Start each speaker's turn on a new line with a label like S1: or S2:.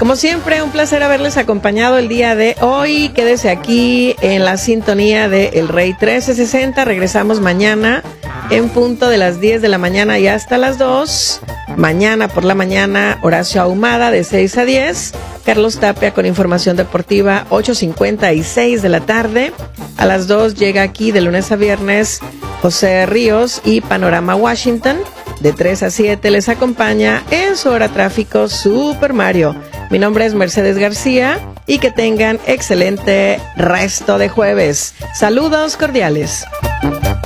S1: Como siempre, un placer haberles acompañado el día de hoy. Quédese aquí en la sintonía de El Rey 1360. Regresamos mañana en punto de las 10 de la mañana y hasta las 2. Mañana por la mañana, Horacio Ahumada de 6 a 10. Carlos Tapia con información deportiva, 8:56 de la tarde. A las 2 llega aquí de lunes a viernes José Ríos y Panorama Washington. De 3 a 7 les acompaña en su hora tráfico Super Mario. Mi nombre es Mercedes García y que tengan excelente resto de jueves. Saludos cordiales.